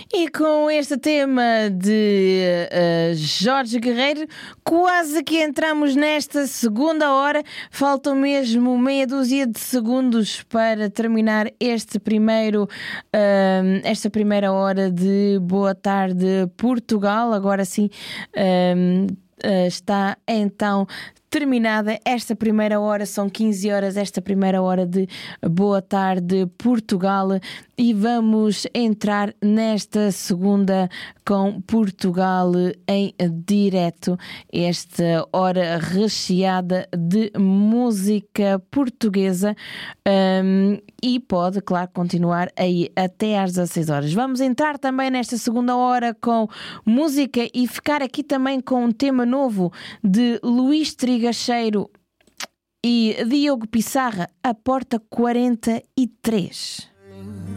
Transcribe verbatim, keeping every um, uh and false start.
E com este tema de uh, Jorge Guerreiro, quase que entramos nesta segunda hora. Faltam mesmo meia dúzia de segundos para terminar este primeiro, uh, esta primeira hora de Boa Tarde Portugal. Agora sim, uh, uh, está então terminada esta primeira hora, são quinze horas, esta primeira hora de Boa Tarde Portugal, e vamos entrar nesta segunda com Portugal em direto, esta hora recheada de música portuguesa, um, e pode, claro, continuar aí até às dezasseis horas. Vamos entrar também nesta segunda hora com música e ficar aqui também com um tema novo de Luís Trigacheiro e Diogo Pissarra, a Porta quarenta e três.